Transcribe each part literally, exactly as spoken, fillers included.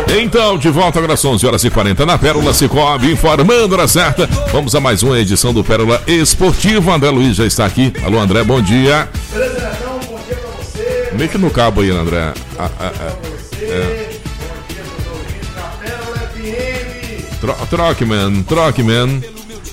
Então, de volta agora são onze horas e quarenta na Pérola Cicobi, informando a hora certa. Vamos a mais uma edição do Pérola Esportivo. André Luiz já está aqui. Alô, André, bom dia. Beleza, Netão, bom dia pra você. Meio que no cabo aí, André. Ah, ah, ah. Você. É. Bom dia pros ouvintes da Pérola F M. Tro troque, man, troque, man.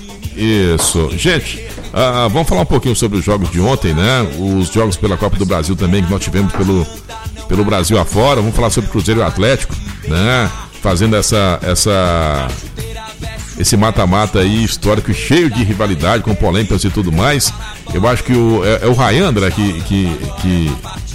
Isso. Gente, ah, vamos falar um pouquinho sobre os jogos de ontem, né? Os jogos pela Copa do Brasil também, que nós tivemos pelo, pelo Brasil afora. Vamos falar sobre Cruzeiro e Atlético, né? Fazendo essa, essa, esse mata-mata aí histórico, cheio de rivalidade, com polêmicas e tudo mais. Eu acho que o, é, é o Ryan, André, que, que, que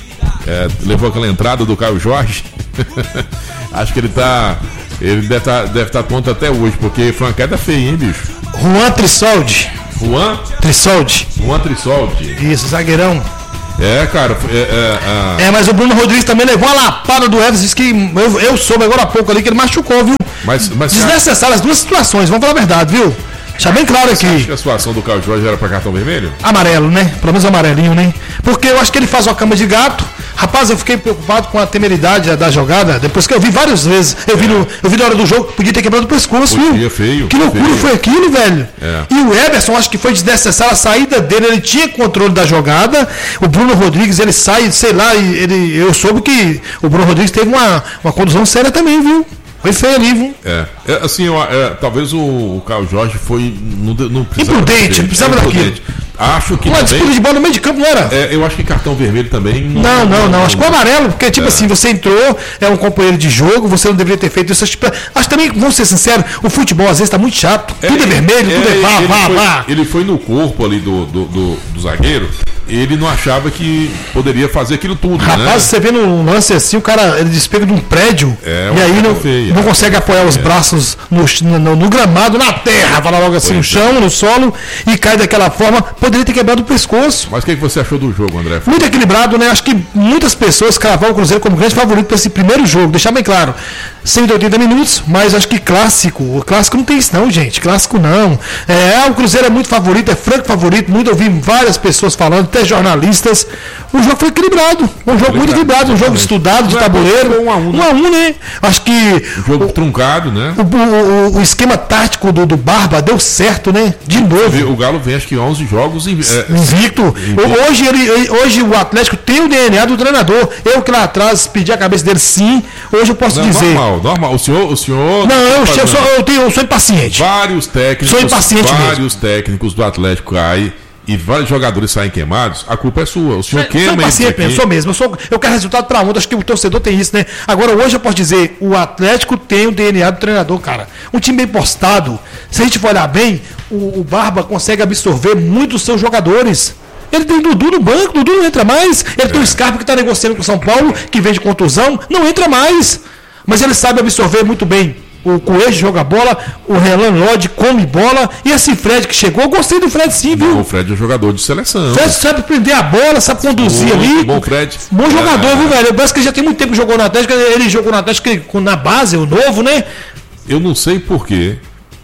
é, levou aquela entrada do Caio Jorge. Acho que ele tá. Ele deve estar deve tá tonto até hoje, porque foi uma queda feia, hein, bicho? Juan Trissoldi. Juan? Trissoldi. Juan Trissoldi. Isso, zagueirão. É, cara. É, é, é, é, mas o Bruno Rodrigues também levou uma lapada do Everson. Disse que eu, eu soube agora há pouco ali que ele machucou, viu? Mas, mas desnecessário as duas situações, vamos falar a verdade, viu? Deixa bem claro aqui. Você acha que a situação do Caio Jorge era pra cartão vermelho? Amarelo, né? Pelo menos amarelinho, né? Porque eu acho que ele faz uma cama de gato. Rapaz, eu fiquei preocupado com a temeridade da jogada. Depois que eu vi várias vezes. Eu, é. vi, no, eu vi na hora do jogo, podia ter quebrado o pescoço, podia, viu? Feio. Que loucura feio. foi aquilo, velho? É. E o Everson, acho que foi desnecessária a saída dele. Ele tinha controle da jogada. O Bruno Rodrigues, ele sai, sei lá, ele, eu soube que o Bruno Rodrigues teve uma, uma condução séria também, viu? Foi feio ali, viu? É, é assim, eu, é, talvez o, o Caio Jorge foi. Não, não precisava imprudente, não precisava daquilo. Acho que. Uma também, disputa de bola no meio de campo, não era? É, eu acho que cartão vermelho também. Não, não, não. não. Acho que o amarelo, porque, tipo é. assim, você entrou, é um companheiro de jogo, você não deveria ter feito isso. Tipo, acho também, vamos ser sinceros, o futebol às vezes tá muito chato. É, tudo é vermelho, é, tudo é vá, vá, foi, vá. Ele foi no corpo ali do, do, do, do zagueiro. Ele não achava que poderia fazer aquilo tudo. Rapaz, né? Você vê num lance assim, o cara ele despega de um prédio é, e aí não, feia, não consegue apoiar os é. braços no, no, no gramado, na terra, fala logo assim, pois no chão, é. no solo, e cai daquela forma. Poderia ter quebrado o pescoço. Mas o que, que você achou do jogo, André? Muito equilibrado, né? Acho que muitas pessoas cravaram o Cruzeiro como grande favorito para esse primeiro jogo. Deixar bem claro, cento e oitenta minutos, mas acho que clássico. O clássico não tem isso não, gente. Clássico não. É, o Cruzeiro é muito favorito, é franco favorito. Muito ouvi várias pessoas falando, até jornalistas. O jogo foi equilibrado. Um jogo muito equilibrado, um jogo estudado, de tabuleiro. Um a um, um a um, né? Acho que. Um jogo o, truncado, né? O, o, o esquema tático do, do Barba deu certo, né? De novo. O Galo vem acho que onze jogos inv... é, invicto. invicto. Hoje, ele, hoje o Atlético tem o D N A do treinador. Eu que lá atrás pedi a cabeça dele, sim. Hoje eu posso não, dizer. Normal, normal. O senhor. O senhor não, eu, eu, sou, eu, tenho, eu sou impaciente. Vários técnicos. Sou impaciente vários mesmo. técnicos do Atlético caem. E vários jogadores saem queimados, a culpa é sua. O senhor queima isso. Eu sou mesmo, eu, sou, eu quero resultado para ontem, acho que o torcedor tem isso, né? Agora, hoje eu posso dizer, o Atlético tem o D N A do treinador, cara. Um time bem postado. Se a gente for olhar bem, o, o Barba consegue absorver muito dos seus jogadores. Ele tem Dudu no banco, Dudu não entra mais. Ele é. tem o Scarpa que está negociando com o São Paulo, que vem de contusão, não entra mais. Mas ele sabe absorver muito bem. O Coelho joga bola, o Renan Lodge come bola, e esse Fred que chegou, eu gostei do Fred sim, viu? Não, o Fred é jogador de seleção. O Fred sabe prender a bola, sabe conduzir muito ali. Bom, Fred. Bom jogador, é. viu, velho? Parece que ele já tem muito tempo que jogou na Atlético, ele jogou na Atlético na base, o novo, né? Eu não sei porquê,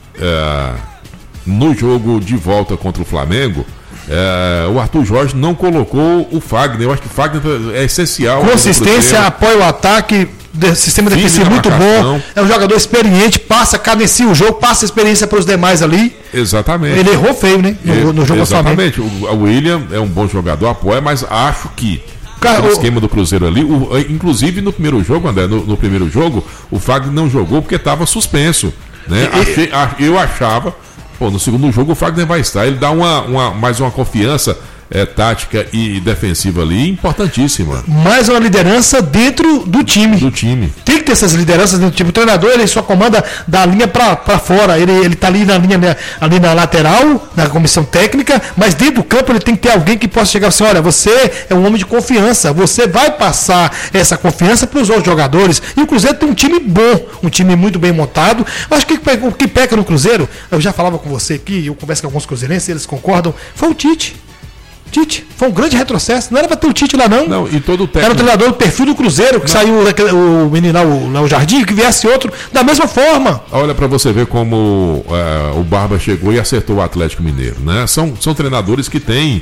é, no jogo de volta contra o Flamengo, é, o Arthur Jorge não colocou o Fagner. Eu acho que o Fagner é essencial. Consistência, apoia o ataque. Sistema defensivo muito bom, é um jogador experiente, passa, cadencia o jogo, passa experiência para os demais ali. Exatamente. Ele errou feio, né? No, no jogo. Exatamente. O, o William é um bom jogador, apoia, mas acho que Cara, o esquema do Cruzeiro ali, o, inclusive no primeiro jogo, André, no, no primeiro jogo, o Fagner não jogou porque estava suspenso. Né? E, Achei, eu achava, pô, no segundo jogo o Fagner vai estar, ele dá uma, uma, mais uma confiança. É, tática e defensiva ali, importantíssima. Mais uma liderança dentro do time. Do time. Tem que ter essas lideranças dentro do time. O treinador, ele só comanda da linha para fora. Ele, ele tá ali na linha, ali na lateral, na comissão técnica, mas dentro do campo ele tem que ter alguém que possa chegar assim, olha, você é um homem de confiança, você vai passar essa confiança para os outros jogadores. E o Cruzeiro tem um time bom, um time muito bem montado. Acho que o que peca no Cruzeiro, eu já falava com você aqui, eu converso com alguns cruzeirenses, eles concordam, foi o Tite. Tite, foi um grande retrocesso. Não era para ter o Tite lá, não. Não, e todo o técnico... Era o treinador do perfil do Cruzeiro, que não. saiu o menino lá, o, lá, o Jardim, que viesse outro, da mesma forma. Olha para você ver como uh, o Barba chegou e acertou o Atlético Mineiro, né? São, são treinadores que têm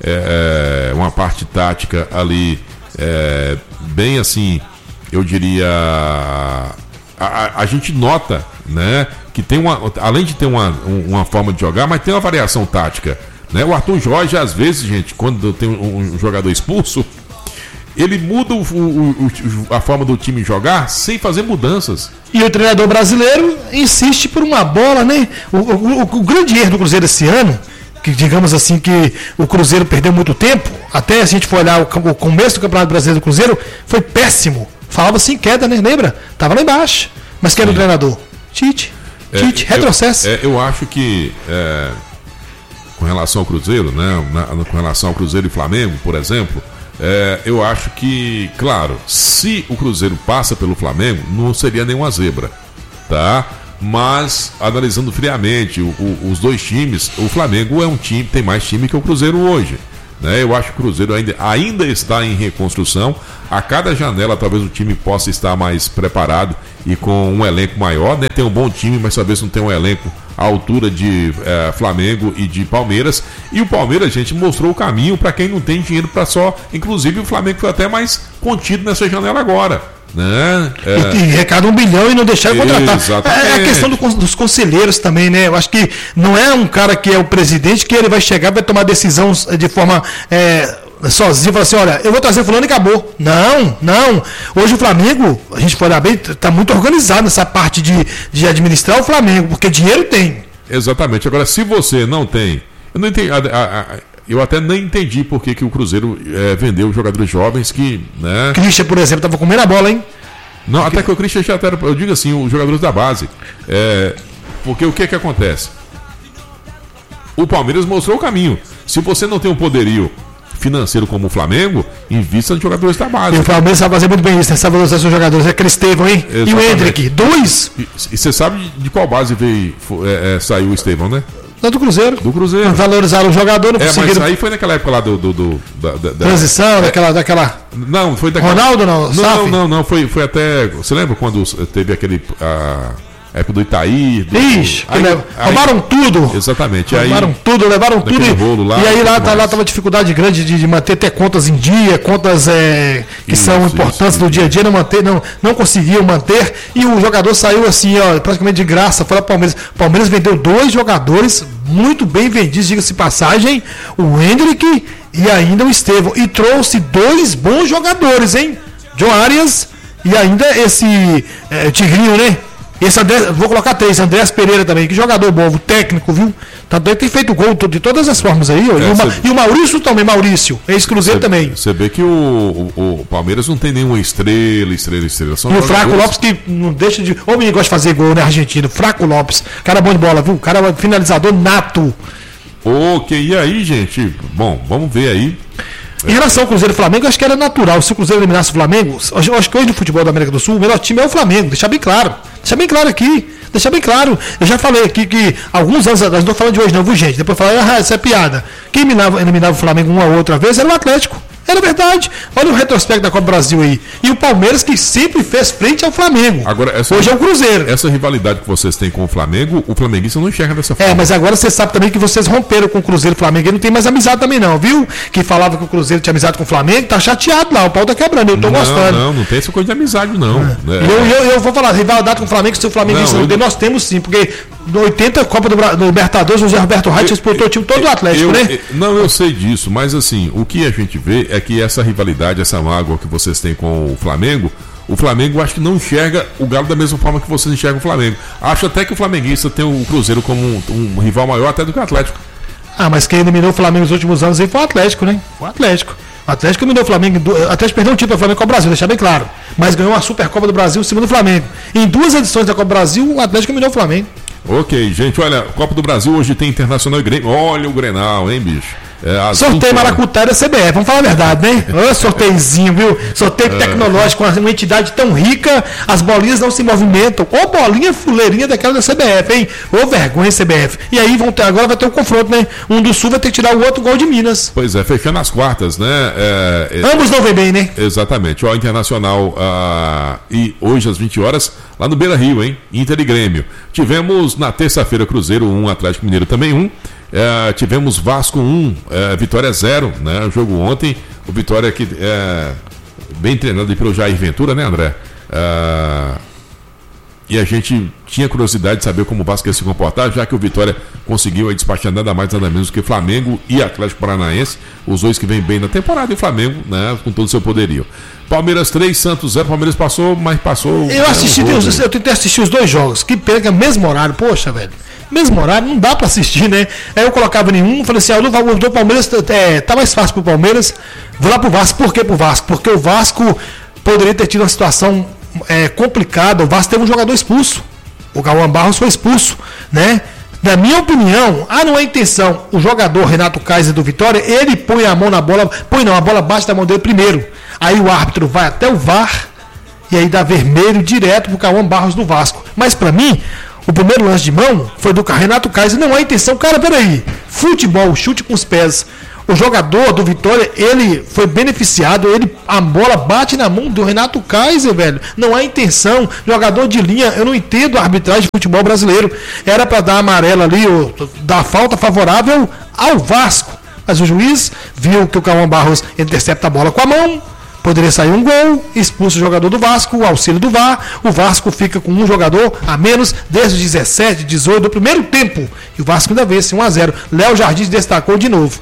é, uma parte tática ali, é, bem assim, eu diria, a, a gente nota, né, que tem uma, além de ter uma, uma forma de jogar, mas tem uma variação tática, né? O Arthur Jorge, às vezes, gente, quando tem um, um jogador expulso, ele muda o, o, o, a forma do time jogar sem fazer mudanças. E o treinador brasileiro insiste por uma bola, né? O, o, o grande erro do Cruzeiro esse ano, que digamos assim que o Cruzeiro perdeu muito tempo, até se a gente for olhar o, o começo do Campeonato Brasileiro do Cruzeiro, foi péssimo. Falava-se em queda, né? Lembra? Tava lá embaixo. Mas quem era o treinador? Tite. É, Tite, retrocesso. Eu, é, eu acho que é, com relação ao Cruzeiro, né? Na, com relação ao Cruzeiro e Flamengo, por exemplo, é, eu acho que, claro, se o Cruzeiro passa pelo Flamengo, não seria nenhuma zebra, tá? Mas, analisando friamente o, o, os dois times, o Flamengo é um time, tem mais time que o Cruzeiro hoje, né? Eu acho que o Cruzeiro ainda, ainda está em reconstrução. A cada janela talvez o time possa estar mais preparado e com um elenco maior, né? Tem um bom time, mas talvez não tenha um elenco à altura de eh, Flamengo e de Palmeiras. E o Palmeiras, gente, mostrou o caminho para quem não tem dinheiro para só. Inclusive o Flamengo foi até mais contido nessa janela agora, né? É... E, e recado um bilhão e não deixaram contratar. Exatamente. É a questão do, dos conselheiros também, né? Eu acho que não é um cara que é o presidente que ele vai chegar e vai tomar decisão de forma é, sozinho, falar assim, olha, eu vou trazer fulano e acabou. Não, não. Hoje o Flamengo, a gente for olhar bem, está muito organizado nessa parte de, de administrar o Flamengo, porque dinheiro tem. Exatamente. Agora, se você não tem... Eu não entendi... A, a, a, Eu até nem entendi por que, que o Cruzeiro é, vendeu jogadores jovens que, né... Christian, por exemplo, estava comendo a bola, hein? Não, porque... até que o Christian já era, eu digo assim, os jogadores da base. É, porque o que que acontece? O Palmeiras mostrou o caminho. Se você não tem um poderio financeiro como o Flamengo, invista em jogadores da base. E o Palmeiras sabe fazer muito bem isso, né? Sabe valorizar seus jogadores. É aquele Estevão, hein? Exatamente. E o Hendrick, dois? E você sabe de qual base veio, é, é, saiu o Estevão, né? Do Cruzeiro. Do Cruzeiro. Valorizaram o jogador, não é, conseguiram. Mas aí foi naquela época lá do. do, do da, da, transição, é, daquela, daquela. Não, foi daquela. Ronaldo não? Não, não, não, não, foi, foi até. Você lembra quando teve aquele. A época do Itaí? Do, Ixi, aí, lev... aí, roubaram tudo. Exatamente. Roubaram aí, tudo, levaram tudo. E, rolo lá, e aí lá, tá, lá tava dificuldade grande de, de manter até contas em dia, contas é, que isso, são importantes isso, do isso. dia a dia, não manter, não, não conseguiam manter. E o jogador saiu assim, ó, praticamente de graça, fora Palmeiras. Palmeiras vendeu dois jogadores muito bem vendidos, diga-se passagem, o Hendrick e ainda o Estevão. E trouxe dois bons jogadores, hein? John Arias e ainda esse é, Tigrinho, né? Esse André, vou colocar três, Andrés Pereira também, que jogador bom, técnico, viu? Tanto é que tem feito gol de todas as formas aí. Ó, é, e, o, cê... e o Maurício também, Maurício, ex-Cruzeiro também. Você vê que o, o, o Palmeiras não tem nenhuma estrela, estrela, estrela. São e o Fraco Lopes que não deixa de. Ô, menino gosta de fazer gol, né, argentino? Fraco Lopes, cara bom de bola, viu? Cara finalizador nato. Ok, e aí, gente? Bom, vamos ver aí. Em relação ao Cruzeiro e Flamengo, eu acho que era natural. Se o Cruzeiro eliminasse o Flamengo, eu acho que hoje no futebol da América do Sul, o melhor time é o Flamengo. Deixar bem claro. Deixar bem claro aqui. Deixar bem claro. Eu já falei aqui que alguns anos atrás, não estou falando de hoje não, viu, gente? Depois falar, ah, isso é piada. Quem eliminava, eliminava o Flamengo uma ou outra vez era o Atlético. Era verdade. Olha o retrospecto da Copa do Brasil aí. E o Palmeiras que sempre fez frente ao Flamengo. Agora, essa, hoje é o Cruzeiro. Essa rivalidade que vocês têm com o Flamengo, o flamenguista não enxerga dessa forma. É, mas agora você sabe também que vocês romperam com o Cruzeiro e o Flamengo. Ele não tem mais amizade também não, viu? Que falava que o Cruzeiro tinha amizade com o Flamengo, tá chateado lá, o pau tá quebrando, eu tô não, gostando. Não, não tem essa coisa de amizade não. É. É. Eu, eu, eu vou falar, rivalidade com o Flamengo, se o flamenguista não, eu... nós temos sim, porque no oitenta Copa do, do Libertadores, o José Roberto Reit disputou o time todo do Atlético, eu, né? Eu, não, eu sei disso, mas assim, o que a gente vê é que essa rivalidade, essa mágoa que vocês têm com o Flamengo, o Flamengo acho que não enxerga o Galo da mesma forma que vocês enxergam o Flamengo. Acho até que o flamenguista tem o Cruzeiro como um, um rival maior até do que o Atlético. Ah, mas quem eliminou o Flamengo nos últimos anos aí foi o Atlético, né? Foi o Atlético. O Atlético eliminou o Flamengo. O Atlético perdeu um título do Flamengo com o Brasil, deixar bem claro. Mas ganhou a Supercopa do Brasil em cima do Flamengo. Em duas edições da Copa do Brasil, o Atlético eliminou o Flamengo. Ok, gente, olha, Copa do Brasil hoje tem Internacional e Grêmio. Olha o Grenal, hein, bicho? É, sorteio Maracutaia da C B F, vamos falar a verdade, né? Ô, sorteiozinho, viu? Sorteio é. tecnológico, uma entidade tão rica, as bolinhas não se movimentam. Ô, bolinha fuleirinha daquela da C B F, hein? Ô, vergonha, C B F. E aí vão ter, agora vai ter um confronto, né? Um do Sul vai ter que tirar o outro gol de Minas. Pois é, fechando as quartas, né? É, é... Ambos não vêm bem, né? Exatamente. Ó, Internacional ah, e hoje às vinte horas, lá no Beira Rio, hein? Inter e Grêmio. Tivemos na terça-feira Cruzeiro um, Atlético Mineiro também um. É, tivemos Vasco um, é, Vitória zero, né? O jogo ontem, o Vitória que é bem treinado pelo Jair Ventura, né, André? É, e a gente tinha curiosidade de saber como o Vasco ia se comportar, já que o Vitória conseguiu aí despachar nada mais nada menos que Flamengo e Atlético Paranaense, os dois que vêm bem na temporada, e Flamengo, né, com todo o seu poderio. Palmeiras três, Santos zero, Palmeiras passou, mas passou... Eu assisti, um eu, jogo, eu tentei assistir os dois jogos, que pega mesmo horário, poxa, velho. Mesmo horário, não dá pra assistir, né? Aí eu colocava nenhum, falei assim, ah, o do Palmeiras é, tá mais fácil pro Palmeiras, vou lá pro Vasco. Por que pro Vasco? Porque o Vasco poderia ter tido uma situação é, complicada, o Vasco teve um jogador expulso, o Cauã Barros foi expulso, né? Na minha opinião, ah, não é intenção, o jogador Renato Kaiser do Vitória, ele põe a mão na bola, põe não, a bola bate da mão dele primeiro, aí o árbitro vai até o V A R, e aí dá vermelho direto pro Cauã Barros do Vasco, mas pra mim, o primeiro lance de mão foi do Renato Kaiser, não é intenção, cara, peraí, futebol, chute com os pés, o jogador do Vitória, ele foi beneficiado, ele, a bola bate na mão do Renato Kaiser, velho, não é intenção, jogador de linha, eu não entendo a arbitragem de futebol brasileiro, era para dar amarela ali, ou, dar falta favorável ao Vasco, mas o juiz viu que o Cauã Barros intercepta a bola com a mão, poderia sair um gol, expulsa o jogador do Vasco, o auxílio do V A R, o Vasco fica com um jogador a menos desde os dezessete, dezoito do primeiro tempo, e o Vasco ainda vence um a zero, Léo Jardim destacou de novo.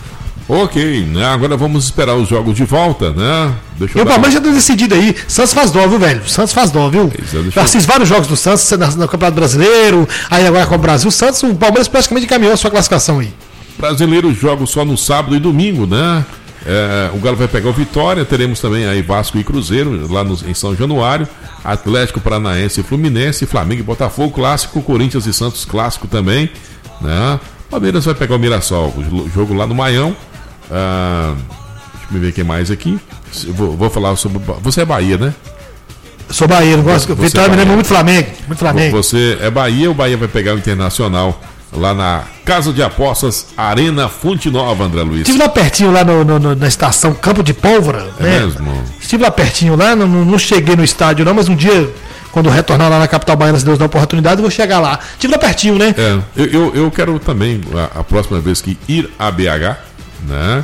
Ok, né? Agora vamos esperar os jogos de volta, né? Deixa eu e o Palmeiras já tá decidido aí. Santos faz dó, viu, velho? Santos faz dó, viu? Eu assisto vários jogos do Santos no Campeonato Brasileiro, aí agora com o Brasil. Santos, o Palmeiras praticamente caminhou a sua classificação aí. Brasileiro joga só no sábado e domingo, né? É, o Galo vai pegar o Vitória, teremos também aí Vasco e Cruzeiro, lá no, em São Januário, Atlético Paranaense e Fluminense, Flamengo e Botafogo, clássico, Corinthians e Santos, clássico também, né? Palmeiras vai pegar o Mirassol, o jogo lá no Maião. Ah, deixa eu ver quem mais aqui. Vou, vou falar sobre. Você é Bahia, né? Eu sou Bahia, não gosto. Você Vitória é me lembra muito Flamengo. Muito Flamengo. Você é Bahia, o Bahia vai pegar o Internacional lá na Casa de Apostas Arena Fonte Nova, André Luiz. Estive lá pertinho, lá no, no, na estação Campo de Pólvora. É né? mesmo? Estive lá pertinho, lá, não, não cheguei no estádio, não, mas um dia. Quando retornar lá na capital baiana, se Deus dá a oportunidade, eu vou chegar lá. Estive lá pertinho, né? É, eu, eu, eu quero também, a, a próxima vez que ir a B H, né?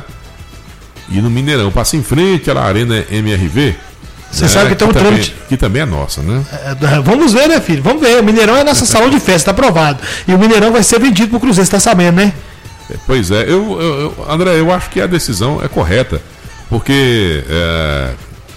E no Mineirão, passa em frente à Arena M R V. Você né? sabe que tem um trâmite. Que também é nossa, né? É, vamos ver, né, filho? Vamos ver. O Mineirão é nossa salão de festa, tá aprovado. E o Mineirão vai ser vendido pro Cruzeiro, você tá sabendo, né? É, pois é, eu, eu, eu, André, eu acho que a decisão é correta. Porque é,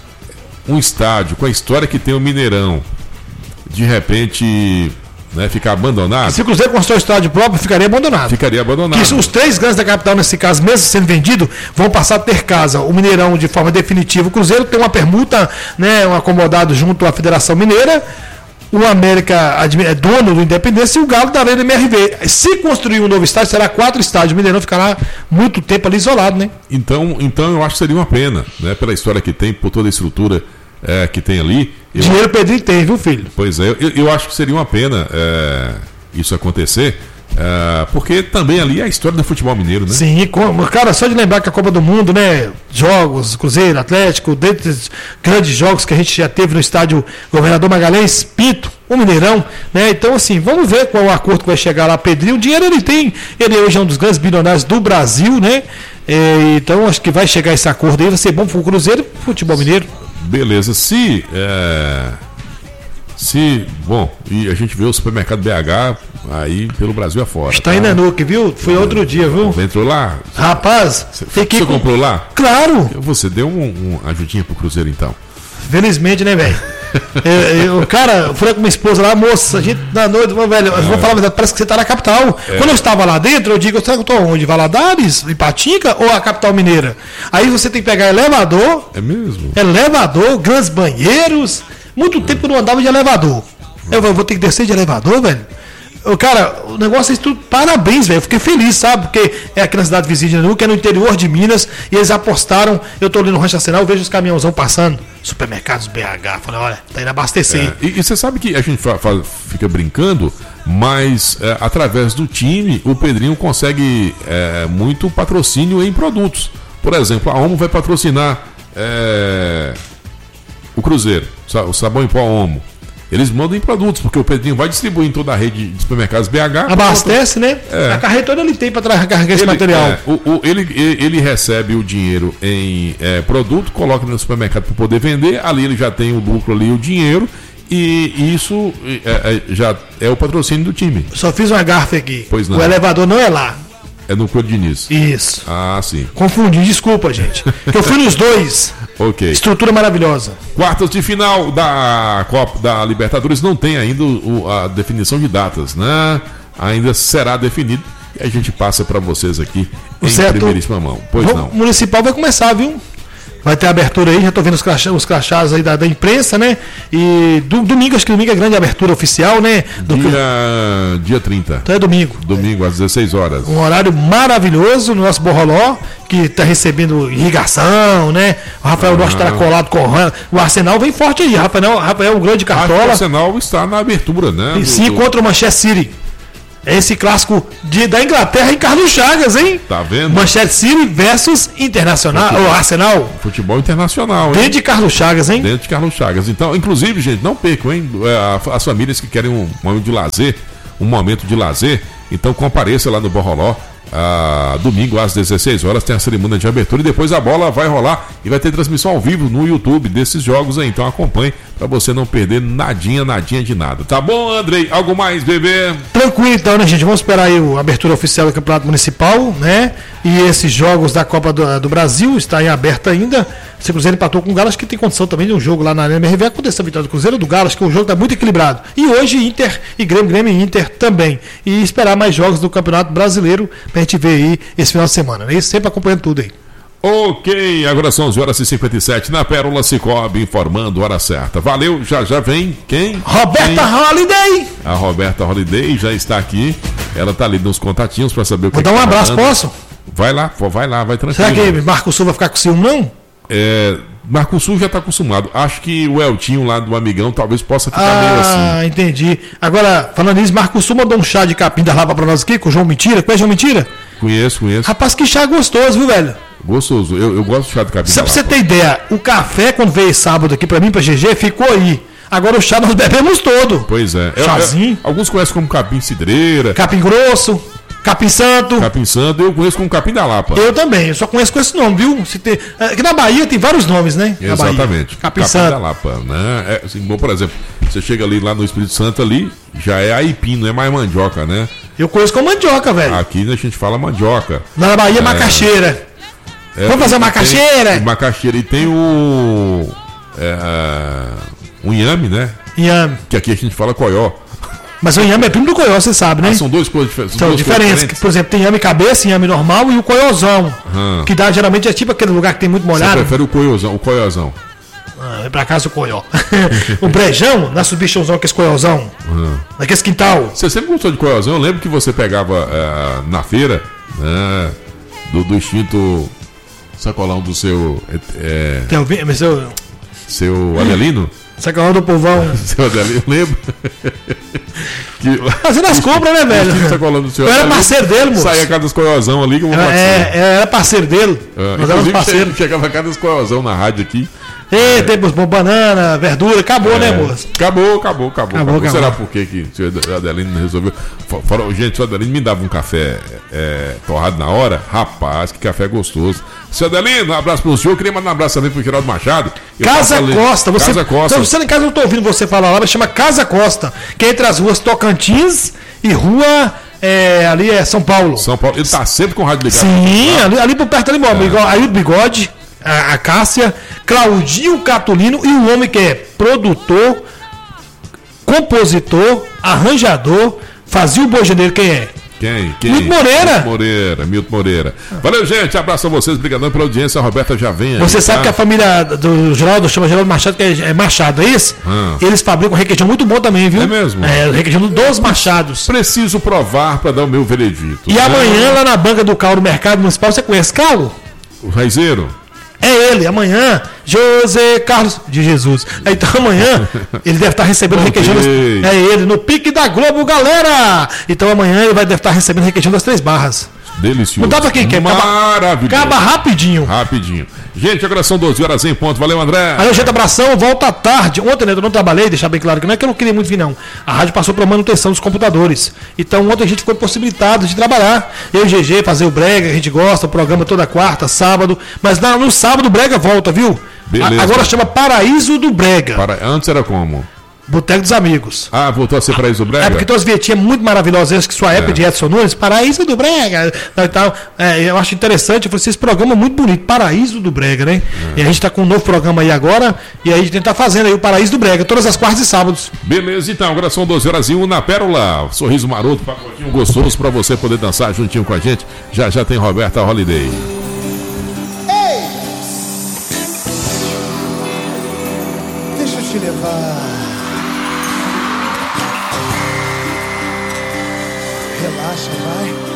um estádio com a história que tem o Mineirão, de repente, né, ficar abandonado. Se o Cruzeiro constrói o estádio próprio, ficaria abandonado. Ficaria abandonado. Que os três grandes da capital, nesse caso, mesmo sendo vendido, vão passar a ter casa. O Mineirão de forma definitiva. O Cruzeiro tem uma permuta, né, um acomodado junto à Federação Mineira. O América é dono do Independência e o Galo da Arena M R V. Se construir um novo estádio, será quatro estádios. O Mineirão ficará muito tempo ali isolado, né? Então, então eu acho que seria uma pena, né, pela história que tem, por toda a estrutura é, que tem ali. Eu... Dinheiro o Pedrinho tem, viu, filho? Pois é, eu, eu acho que seria uma pena é, isso acontecer, é, porque também ali é a história do futebol mineiro, né? Sim, cara, só de lembrar que a Copa do Mundo, né? Jogos, Cruzeiro, Atlético, dentre os grandes jogos que a gente já teve no estádio Governador Magalhães, Pinto, o Mineirão, né? Então, assim, vamos ver qual o acordo que vai chegar lá, Pedrinho. O dinheiro ele tem, ele hoje é um dos grandes bilionários do Brasil, né? É, então, acho que vai chegar esse acordo aí, vai ser bom pro Cruzeiro e pro futebol mineiro. Beleza, se é, se, bom, e a gente vê o supermercado B H aí pelo Brasil afora. Está tá? aí na Nuke, viu? Foi é, outro dia, viu? Você entrou lá? Rapaz, você, você com... comprou lá? Claro! Você deu um, um ajudinha pro Cruzeiro então? Felizmente, né, velho? eu, eu, cara, eu falei com minha esposa lá, moça, a gente na noite, velho, eu vou falar a verdade, parece que você tá na capital. É. Quando eu estava lá dentro, eu digo, será que eu tô onde? Valadares, Ipatinga ou a capital mineira? Aí você tem que pegar elevador. É mesmo? Elevador, grandes banheiros. Muito tempo eu não andava de elevador. Eu vou ter que descer de elevador, velho. Cara, o negócio é tudo, parabéns, velho. Eu fiquei feliz, sabe? Porque é aqui na cidade vizinha de Nuque, é no interior de Minas, e eles apostaram. Eu tô ali no Rancho Arsenal, eu vejo os caminhãozão passando, supermercados B H. Falei, olha, tá indo abastecer. É, e, e você sabe que a gente fa, fa, fica brincando, mas é, através do time, o Pedrinho consegue é, muito patrocínio em produtos. Por exemplo, a Omo vai patrocinar é, o Cruzeiro, o sabão em pó Omo. Eles mandam em produtos, porque o Pedrinho vai distribuir em toda a rede de supermercados B H. Abastece, né? É. A carreta toda ele tem para carregar esse ele, material. É, o, o, ele, ele recebe o dinheiro em é, produto, coloca no supermercado para poder vender. Ali ele já tem o lucro ali, o dinheiro. E, e isso é, é, já é o patrocínio do time. Só fiz uma gafe aqui. Pois não. O elevador não é lá. É no Coelho Diniz. Isso. Ah, sim. Confundi, desculpa, gente. Que eu fui nos dois. Ok. Estrutura maravilhosa. Quartas de final da Copa da Libertadores não tem ainda o, a definição de datas, né? Ainda será definido e a gente passa para vocês aqui em certo. primeiríssima mão. Pois o não. O Municipal vai começar, viu? Vai ter abertura aí, já estou vendo os crachás, os crachás aí da, da imprensa, né? E do, domingo, acho que domingo é grande abertura oficial, né? Do, dia, dia trinta. Então é domingo. Domingo, às dezesseis horas. Um horário maravilhoso no nosso Borroló, que está recebendo irrigação, né? O Rafael ah. Norte está colado com o Arsenal, vem forte aí. Rafael, Rafael o grande cartola. O Arsenal está na abertura, né? E sim, do... contra o Manchester City. Esse clássico de, da Inglaterra em Carlos Chagas, hein? Tá vendo? Manchester City versus Internacional, ou Arsenal. Futebol internacional, hein? Dentro de Carlos Chagas, hein? Dentro de Carlos Chagas. Então, inclusive, gente, não percam, hein? As famílias que querem um momento de lazer, um momento de lazer, então compareça lá no Borroló. Ah, domingo às dezesseis horas tem a cerimônia de abertura e depois a bola vai rolar e vai ter transmissão ao vivo no YouTube desses jogos aí, então acompanhe para você não perder nadinha, nadinha de nada. Tá bom, Andrei? Algo mais, bebê? Tranquilo então, né, gente? Vamos esperar aí a abertura oficial do Campeonato Municipal, né? E esses jogos da Copa do, do Brasil está em aberto ainda. Se o Cruzeiro empatou com o Galo, acho que tem condição também de um jogo lá na Arena M R V. Aconteceu a vitória do Cruzeiro do Galo, acho que o jogo está muito equilibrado. E hoje Inter e Grêmio, Grêmio e Inter também. E esperar mais jogos do Campeonato Brasileiro pra gente ver aí esse final de semana, né? E sempre acompanhando tudo aí. Ok, agora são onze horas e cinquenta e sete na Pérola Cicobi, informando a hora certa. Valeu, já já vem quem? Roberta quem? Holiday! A Roberta Holiday já está aqui. Ela está ali nos contatinhos para saber o que Vou é dar um tá abraço, falando. posso? Vai lá, vai lá, vai tranquilo. Será que Marco Sul vai ficar com ciúme, não? É, Marco Sul já está acostumado. Acho que o Eltinho lá do Amigão talvez possa ficar ah, meio assim. Ah, entendi. Agora, falando nisso, Marco Sul mandou um chá de capim da lava para nós aqui, com o João Mentira. Conhece o João Mentira? Conheço, conheço. Rapaz, que chá gostoso, viu, velho? Gostoso. Eu, eu gosto de chá de capim Só da pra você lava. ter ideia, o café, quando veio sábado aqui pra mim, pra G G, ficou aí. Agora o chá nós bebemos todo. Pois é. Chazinho. É, é, alguns conhecem como capim cidreira. Capim grosso. Capim Santo. Capim Santo, eu conheço como Capim da Lapa. Eu também, eu só conheço com esse nome, viu? Se tem, aqui na Bahia tem vários nomes, né? Na Exatamente. Capim, Capim Santo. da Lapa, né? É, assim, bom, por exemplo, você chega ali lá no Espírito Santo ali, já é aipim, não é mais mandioca, né? Eu conheço como mandioca, velho. Aqui a gente fala mandioca. Na Bahia, é, macaxeira. É, Vamos fazer uma macaxeira? Tem, macaxeira e tem o... É, o inhame, né? Inhame. Que aqui a gente fala coió. Mas o inhame é primo do coió, você sabe, né? Ah, são duas coisas diferentes. São diferentes. Por exemplo, tem inhame cabeça, inhame normal e o coiozão. Hum. Que dá, geralmente, é tipo aquele lugar que tem muito molhado. Você prefere o coiozão, o coiozão. Ah, é pra casa o coió. O brejão, nosso bichãozão, aquele coiozão. Hum. Naquele quintal. Você sempre gostou de coiozão? Eu lembro que você pegava é, na feira, né, do, do extinto sacolão do seu... É, tem ouvido? Mas eu... seu Adelino. Sacolão do povão. Seu Adelino, lembro. Que, fazendo as compras, né, velho? Sacolão do seu eu era Adelino, parceiro dele, moço. saía a cada dos coiozão ali que eu vou era, é, eu era parceiro dele. É, nós éramos parceiros. Chegava a cada dos coiozão na rádio aqui. Ei, temos banana, verdura, acabou, é, né, moço? Acabou, acabou, acabou. acabou, acabou. Será por que que o senhor Adelino resolveu? Fora, gente, o senhor Adelino me dava um café é, torrado na hora. Rapaz, que café gostoso. Senhor Adelino, um abraço pro senhor. Eu queria mandar um abraço também pro Geraldo Machado. Eu Casa Costa. Você, Casa Costa. Então, você em casa não tô ouvindo você falar lá, mas chama Casa Costa, que é entre as ruas Tocantins e rua... É, ali é São Paulo. São Paulo. Ele tá sempre com o rádio ligado. Sim, ali, ali por perto ali, meu amigo. Aí o Bigode, a, a Cássia, Claudinho Catulino e o homem que é produtor, compositor, arranjador, fazia o Boi Janeiro, quem é? Quem? Quem? Milton Moreira. Milton Moreira, Milton Moreira. Valeu, gente. Abraço a vocês. Obrigadão pela audiência. A Roberta já vem aí. Você sabe tá? que a família do Geraldo chama Geraldo Machado, que é Machado, é isso? Ah. Eles fabricam requeijão muito bom também, viu? É mesmo? É, requeijão dos Machados. Preciso provar para dar o meu veredito. E né? amanhã, lá na banca do Cal, no Mercado Municipal, você conhece Calo? O Raizeiro? É ele, amanhã, José Carlos de Jesus. Então amanhã ele deve estar recebendo requeijão das... É ele, no Pique da Globo, galera! Então amanhã ele vai deve estar recebendo requeijão das Três Barras. Delicioso. Não dá pra quem quer. Maravilhoso. Acaba rapidinho. Rapidinho. Gente, agora são doze horas em ponto. Valeu, André. Valeu, gente, abração. Volta à tarde. Ontem, né, eu não trabalhei, deixar bem claro que não é que eu não queria muito vir, não. A rádio passou para manutenção dos computadores. Então ontem a gente foi possibilitado de trabalhar. Eu e o G G fazer o Brega, a gente gosta, o programa toda quarta, sábado. Mas na, no sábado o Brega volta, viu? Beleza. A, agora chama Paraíso do Brega. Para... Antes era como? Boteco dos Amigos. Ah, voltou a ser Paraíso do Brega? É porque tem umas vinhetinhas muito maravilhosas, que sua época é. de Edson Nunes, Paraíso do Brega e tal. É, eu acho interessante, eu falei, esse programa é muito bonito, Paraíso do Brega, né? É. E a gente tá com um novo programa aí agora, e aí a gente tá fazendo aí o Paraíso do Brega, todas as quartas e sábados. Beleza, então, agora são doze horas e um na Pérola. Sorriso maroto, pagodinho gostoso pra você poder dançar juntinho com a gente. Já já tem Roberta Holiday. Ei! Deixa eu te levar. Relaxa, vai.